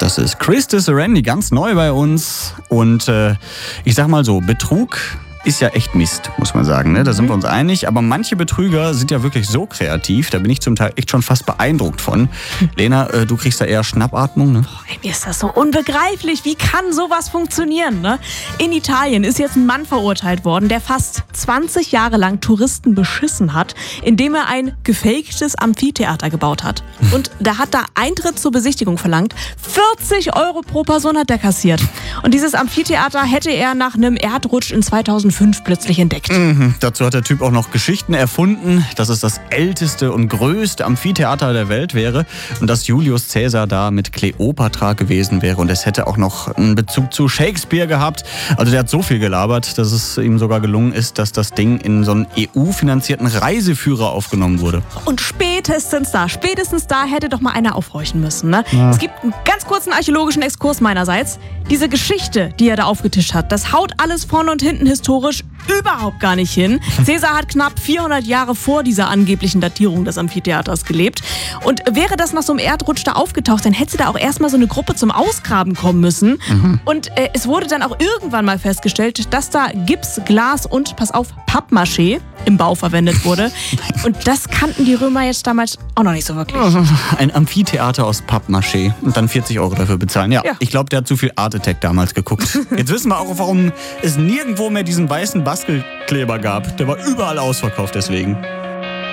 Das ist Christy Serenity, ganz neu bei uns. Und ich sag mal so, Betrug ist ja echt Mist, muss man sagen. Ne? Da sind wir uns einig. Aber manche Betrüger sind ja wirklich so kreativ. Da bin ich zum Teil echt schon fast beeindruckt von. Lena, du kriegst da eher Schnappatmung, ne? Mir ist das so unbegreiflich. Wie kann sowas funktionieren, ne? In Italien ist jetzt ein Mann verurteilt worden, der fast 20 Jahre lang Touristen beschissen hat, indem er ein gefaktes Amphitheater gebaut hat. Und da hat er Eintritt zur Besichtigung verlangt. 40 € pro Person hat er kassiert. Und dieses Amphitheater hätte er nach einem Erdrutsch in 2005 plötzlich entdeckt. Dazu hat der Typ auch noch Geschichten erfunden, dass es das älteste und größte Amphitheater der Welt wäre und dass Julius Caesar da mit Kleopatra gewesen wäre. Und es hätte auch noch einen Bezug zu Shakespeare gehabt. Also der hat so viel gelabert, dass es ihm sogar gelungen ist, dass das Ding in so einen EU-finanzierten Reiseführer aufgenommen wurde. Und spätestens da hätte doch mal einer aufhorchen müssen. Ne? Ja. Es gibt einen ganz kurzen archäologischen Exkurs meinerseits. Diese Geschichte, die er da aufgetischt hat, das haut alles vorne und hinten historisch überhaupt gar nicht hin. Caesar hat knapp 400 Jahre vor dieser angeblichen Datierung des Amphitheaters gelebt. Und wäre das nach so einem Erdrutsch da aufgetaucht, dann hätte da auch erstmal so eine Gruppe zum Ausgraben kommen müssen. Und es wurde dann auch irgendwann mal festgestellt, dass da Gips, Glas und, pass auf, Pappmaché im Bau verwendet wurde. Und das kannten die Römer jetzt damals auch noch nicht so wirklich. Ein Amphitheater aus Pappmaché und dann 40 € dafür bezahlen. Ja. Ich glaube, der hat zu viel Art Attack damals geguckt. Jetzt wissen wir auch, warum es nirgendwo mehr diesen weißen Bastelkleber gab. Der war überall ausverkauft deswegen.